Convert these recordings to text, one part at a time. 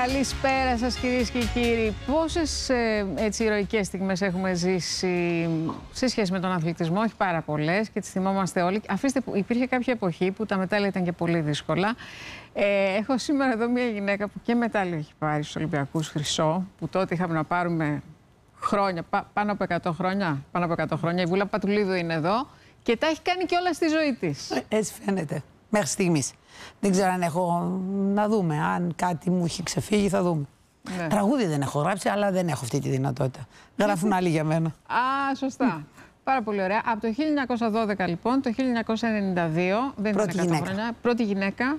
Καλησπέρα σας κυρίες και κύριοι. Πόσες ηρωικές στιγμές έχουμε ζήσει σε σχέση με τον αθλητισμό? Όχι πάρα πολλές και τις θυμόμαστε όλοι. Αφήστε που υπήρχε κάποια εποχή που τα μετάλλια ήταν και πολύ δύσκολα. Έχω σήμερα εδώ μια γυναίκα που και μετάλλιο έχει πάρει στους Ολυμπιακούς, χρυσό, που τότε είχαμε να πάρουμε χρόνια, πάνω από 100 χρόνια. Πάνω από 100 χρόνια. Η Βούλα Πατουλίδου είναι εδώ και τα έχει κάνει και όλα στη ζωή της. Έτσι φαίνεται. Μέχρι στιγμής. Δεν ξέρω αν έχω να δούμε. Αν κάτι μου έχει ξεφύγει, θα δούμε. Ναι. Τραγούδι δεν έχω γράψει, αλλά δεν έχω αυτή τη δυνατότητα. Γράφουν άλλοι για μένα. Α, σωστά. Πάρα πολύ ωραία. Από το 1912 λοιπόν, το 1992, δεν πρώτη είναι 100 γυναίκα. χρόνια, πρώτη γυναίκα.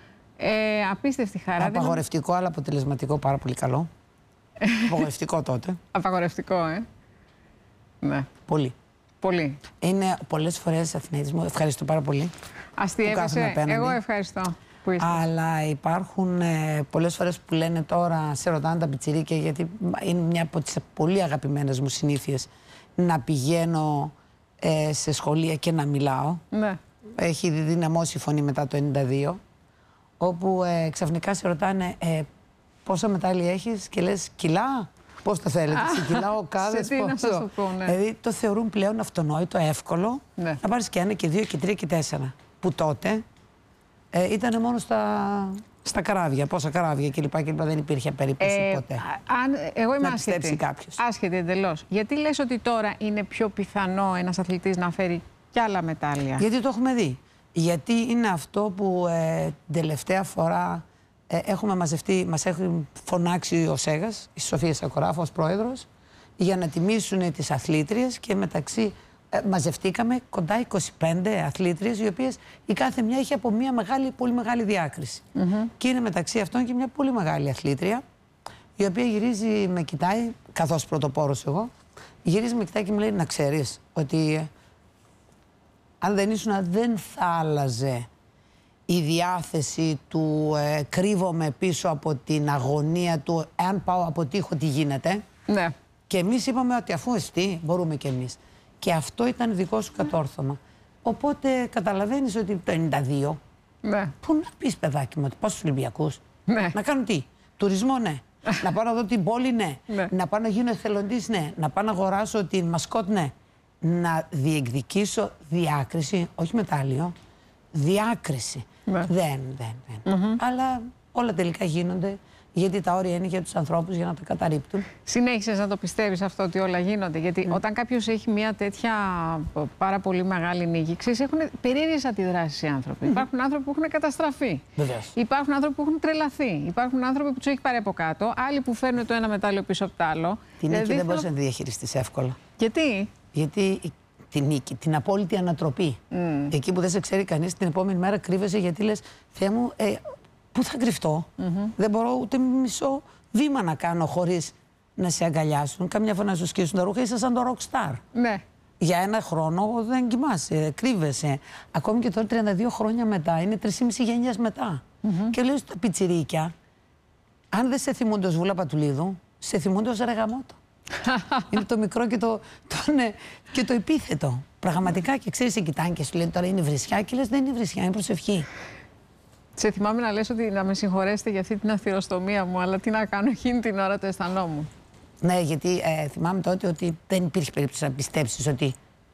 Απίστευτη χαρά. Απαγορευτικό, αλλά αποτελεσματικό, πάρα πολύ καλό. Απαγορευτικό τότε. Απαγορευτικό, Ναι. Πολύ. Πολύ. Είναι πολλές φορές αθηναϊσμό. Ευχαριστώ πάρα πολύ. Αστείευεσαι. Εγώ ευχαριστώ που είστε. Αλλά υπάρχουν πολλές φορές που λένε τώρα, σε ρωτάνε τα πιτσιρίκια, γιατί είναι μια από τις πολύ αγαπημένες μου συνήθειες να πηγαίνω σε σχολεία και να μιλάω. Ναι. Έχει δυναμώσει η φωνή μετά το 1992, όπου ξαφνικά σε ρωτάνε πόσα μετάλλια έχεις και λες κιλά. Πώς το θέλετε, σε κιλά, οκάδες, πόσο. Δηλαδή το θεωρούν πλέον αυτονόητο, εύκολο, να πάρεις και 1 και 2 και 3 και 4. Που τότε ήταν μόνο στα καράβια, πόσα καράβια κλπ. Δεν υπήρχε περίπτωση ποτέ. Εγώ είμαι άσχετη εντελώς. Γιατί λες ότι τώρα είναι πιο πιθανό ένας αθλητής να φέρει κι άλλα μετάλλια? Γιατί το έχουμε δει. Γιατί είναι αυτό που την τελευταία φορά έχουμε μαζευτεί, μας έχει φωνάξει ο Σέγας, η Σοφία Σακοράφου ως πρόεδρος, για να τιμήσουν τις αθλήτριες και μεταξύ μαζευτήκαμε κοντά 25 αθλήτριες, οι οποίες η κάθε μια είχε από μια πολύ μεγάλη διάκριση. Και είναι μεταξύ αυτών και μια πολύ μεγάλη αθλήτρια, η οποία γυρίζει, με κοιτάει, καθώς πρωτοπόρος εγώ, γυρίζει, με κοιτάει και μου λέει να ξέρεις ότι αν δεν ήσουν δεν θα άλλαζε η διάθεση του κρύβομαι πίσω από την αγωνία του, εάν πάω αποτύχω τι γίνεται. Ναι. Και εμείς είπαμε ότι αφού εστί μπορούμε κι εμείς. Και αυτό ήταν δικό σου κατόρθωμα. Οπότε καταλαβαίνεις ότι το 92, πού να πεις παιδάκι μου, ότι πάω στους Ολυμπιακούς, να κάνω τι, τουρισμό ναι, να πάω να δω την πόλη ναι, να πάω να γίνω εθελοντής ναι, να πάω να αγοράσω την μασκότ ναι, να διεκδικήσω διάκριση, όχι μετάλλιο, διάκριση. Δεν. Αλλά όλα τελικά γίνονται, γιατί τα όρια είναι για τους ανθρώπους για να τα καταρρίπτουν. Συνέχισες να το πιστεύεις αυτό ότι όλα γίνονται? Γιατί όταν κάποιος έχει μια τέτοια πάρα πολύ μεγάλη νίκη, ξέρεις, έχουν περίεργες αντιδράσεις οι άνθρωποι. Υπάρχουν άνθρωποι που έχουν καταστραφεί. Υπάρχουν άνθρωποι που έχουν τρελαθεί. Υπάρχουν άνθρωποι που τους έχει πάρει από κάτω. Άλλοι που φέρνουν το ένα μετάλλιο πίσω από το άλλο. Την νίκη δεν μπορείς να τη διαχειριστείς εύκολα. Γιατί? Γιατί τη νίκη, την απόλυτη ανατροπή. Εκεί που δεν σε ξέρει κανείς, την επόμενη μέρα κρύβεσαι γιατί λες, Θεέ μου, πού θα κρυφτώ? Δεν μπορώ ούτε μισό βήμα να κάνω χωρίς να σε αγκαλιάσουν. Καμιά φορά να σου σκίσουν τα ρούχα, είσαι σαν το rockstar. Ναι. Για ένα χρόνο δεν κοιμάσαι, κρύβεσαι. Ακόμη και τώρα 32 χρόνια μετά, είναι 3,5 γενιές μετά. Και λέω στα πιτσιρίκια, αν δεν σε θυμούνται ως Βούλα Πατουλίδου, σε θυμούνται ως Ρεγαμότο. Είναι το μικρό και το επίθετο. Πραγματικά, και ξέρεις, σε κοιτάνε και σου λένε τώρα είναι βρισιά και λες δεν είναι βρισιά, είναι προσευχή. Σε θυμάμαι να λες ότι να με συγχωρέσετε για αυτή την αυθυροστομία μου, αλλά τι να κάνω, εκείνη την ώρα το αισθανόμουν. Ναι, γιατί θυμάμαι τότε ότι δεν υπήρχε περίπτωση να πιστέψεις ότι.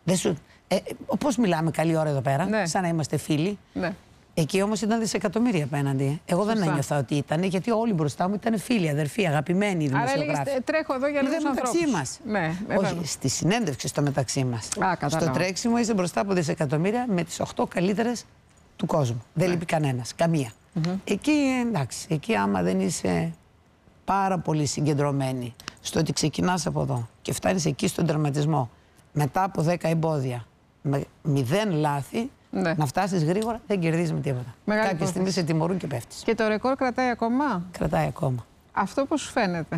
Πώς μιλάμε καλή ώρα εδώ πέρα, σαν να είμαστε φίλοι. Ναι. Εκεί όμως ήταν δισεκατομμύρια απέναντι. Εγώ δεν ένιωθα ότι ήταν, γιατί όλοι μπροστά μου ήταν φίλοι, αδερφοί, αγαπημένοι δημοσιογράφοι. Άρα τρέχω εδώ για λίγους ανθρώπους. Μεταξύ μας. Όχι, στη συνέντευξη στο μεταξύ μας. Στο τρέξιμο είσαι μπροστά από δισεκατομμύρια με τις 8 καλύτερες του κόσμου. Δεν λείπει κανένας, καμία. Εκεί εντάξει, εκεί άμα δεν είσαι πάρα πολύ συγκεντρωμένη στο ότι ξεκινάς από εδώ και φτάνεις εκεί στον τερματισμό μετά από 10 εμπόδια με 0 λάθη, να φτάσεις γρήγορα, δεν κερδίζεις με τίποτα. Κάποια στιγμή σε τιμωρούν και πέφτεις. Και το ρεκόρ κρατάει ακόμα? Κρατάει ακόμα. Αυτό πώς σου φαίνεται?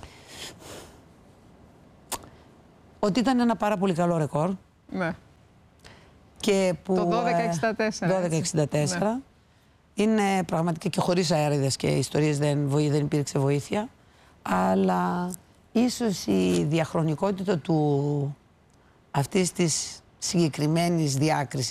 Ότι ήταν ένα πάρα πολύ καλό ρεκόρ. Ναι. Και που, το 1264. Είναι πραγματικά και χωρίς αέριδες και ιστορίες δεν υπήρξε βοήθεια. Αλλά ίσως η διαχρονικότητα αυτής της συγκεκριμένης διάκρισης